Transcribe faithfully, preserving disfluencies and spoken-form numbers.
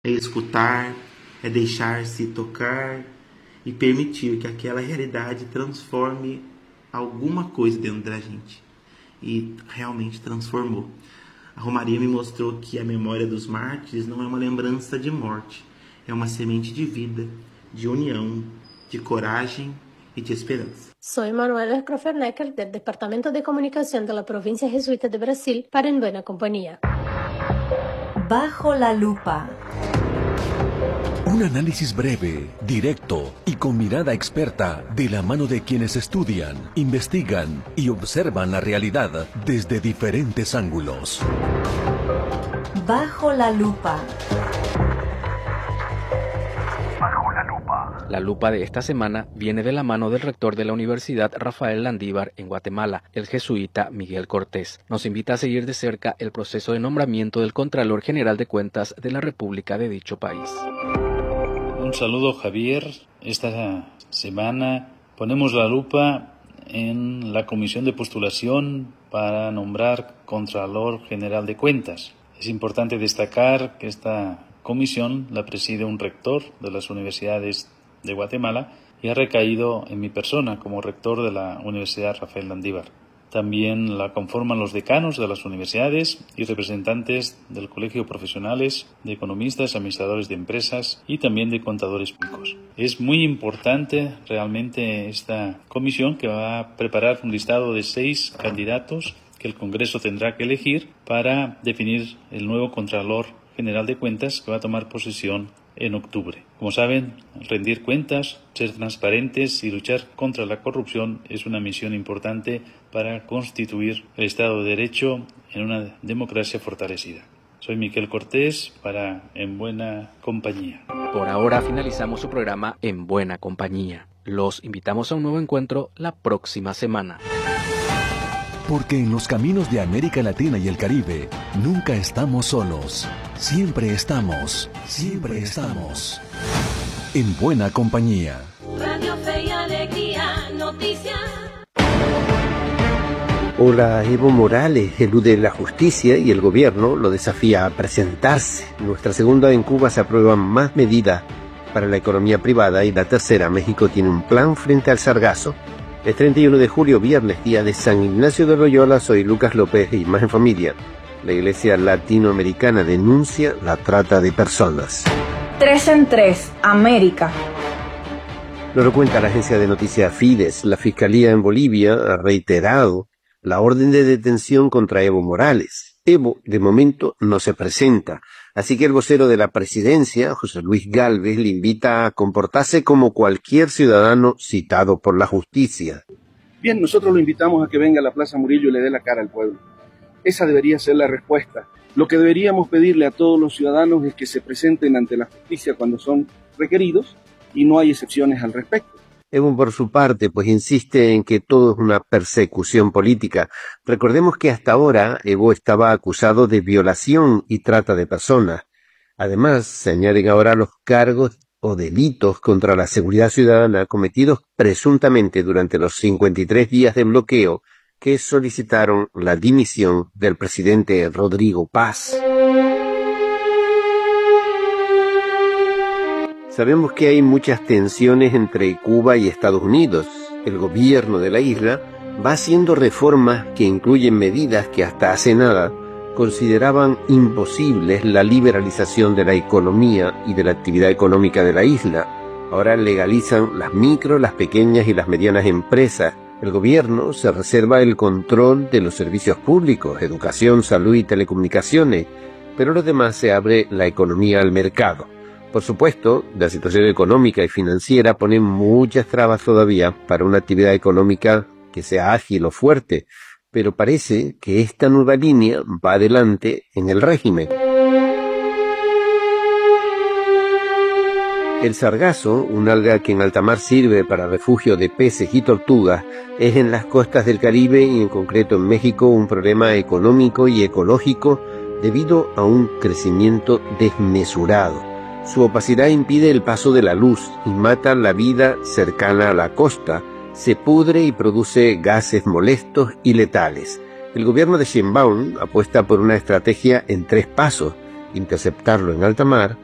É escutar, é deixar-se tocar e permitir que aquela realidade transforme alguma coisa dentro da gente. E realmente transformou. A Romaria me mostrou que a memória dos mártires não é uma lembrança de morte, é uma semente de vida, de união, de coragem y de esperanza. Soy Manuel Scrofernecker del Departamento de Comunicación de la Provincia Jesuita de Brasil para En Buena Compañía. Bajo la lupa. Un análisis breve, directo y con mirada experta de la mano de quienes estudian, investigan y observan la realidad desde diferentes ángulos. Bajo la lupa. La lupa de esta semana viene de la mano del rector de la Universidad Rafael Landívar en Guatemala, el jesuita Miguel Cortés. Nos invita a seguir de cerca el proceso de nombramiento del Contralor General de Cuentas de la República de dicho país. Un saludo, Javier. Esta semana ponemos la lupa en la comisión de postulación para nombrar Contralor General de Cuentas. Es importante destacar que esta comisión la preside un rector de las universidades de Guatemala y ha recaído en mi persona como rector de la Universidad Rafael Landívar. También la conforman los decanos de las universidades y representantes del Colegio Profesionales de Economistas, Administradores de Empresas y también de Contadores Públicos. Es muy importante realmente esta comisión, que va a preparar un listado de seis candidatos que el Congreso tendrá que elegir para definir el nuevo Contralor General de Cuentas, que va a tomar posesión en octubre. Como saben, rendir cuentas, ser transparentes y luchar contra la corrupción es una misión importante para constituir el Estado de Derecho en una democracia fortalecida. Soy Miguel Cortés para En Buena Compañía. Por ahora finalizamos su programa En Buena Compañía. Los invitamos a un nuevo encuentro la próxima semana. Porque en los caminos de América Latina y el Caribe nunca estamos solos. Siempre estamos, siempre estamos en Buena Compañía. Radio Fe y Alegría, noticias. Hola, Evo Morales elude la justicia y el gobierno lo desafía a presentarse. Nuestra segunda, en Cuba se aprueban más medidas para la economía privada, y la tercera, México tiene un plan frente al sargazo. Es treinta y uno de julio, viernes, día de San Ignacio de Loyola. Soy Lucas López y Más en Familia. La Iglesia Latinoamericana denuncia la trata de personas. Tres en tres, América. Nos lo cuenta la agencia de noticias Fides. La Fiscalía en Bolivia ha reiterado la orden de detención contra Evo Morales. Evo, de momento, no se presenta. Así que el vocero de la presidencia, José Luis Gálvez, le invita a comportarse como cualquier ciudadano citado por la justicia. Bien, nosotros lo invitamos a que venga a la Plaza Murillo y le dé la cara al pueblo. Esa debería ser la respuesta. Lo que deberíamos pedirle a todos los ciudadanos es que se presenten ante la justicia cuando son requeridos, y no hay excepciones al respecto. Evo, por su parte, pues insiste en que todo es una persecución política. Recordemos que hasta ahora Evo estaba acusado de violación y trata de personas. Además, se añaden ahora los cargos o delitos contra la seguridad ciudadana cometidos presuntamente durante los cincuenta y tres días de bloqueo que solicitaron la dimisión del presidente Rodrigo Paz. Sabemos que hay muchas tensiones entre Cuba y Estados Unidos. El gobierno de la isla va haciendo reformas que incluyen medidas que hasta hace nada consideraban imposibles la liberalización de la economía y de la actividad económica de la isla. Ahora legalizan las micro, las pequeñas y las medianas empresas. El gobierno se reserva el control de los servicios públicos, educación, salud y telecomunicaciones, pero lo demás se abre la economía al mercado. Por supuesto, la situación económica y financiera pone muchas trabas todavía para una actividad económica que sea ágil o fuerte, pero parece que esta nueva línea va adelante en el régimen. El sargazo, un alga que en alta mar sirve para refugio de peces y tortugas, es en las costas del Caribe y en concreto en México un problema económico y ecológico debido a un crecimiento desmesurado. Su opacidad impide el paso de la luz y mata la vida cercana a la costa, se pudre y produce gases molestos y letales. El gobierno de Sheinbaum apuesta por una estrategia en tres pasos: interceptarlo en alta mar,